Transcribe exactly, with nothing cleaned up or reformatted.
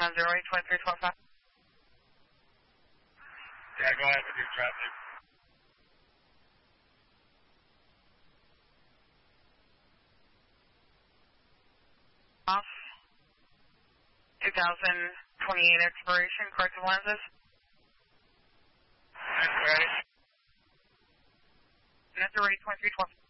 on zero eight twenty-three twelve five. Yeah, go ahead with your traffic. Off. twenty twenty-eight expiration, corrective lenses. That's ready. And that's zero eight twenty-three twelve.